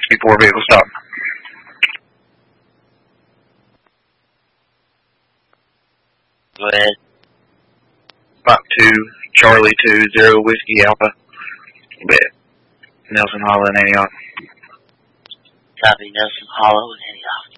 before vehicle stop. Go ahead. 52 Charlie 20 Whiskey Alpha. Bet. Nelson Hollow in Antioch. Copy, Nelson Hollow in Antioch.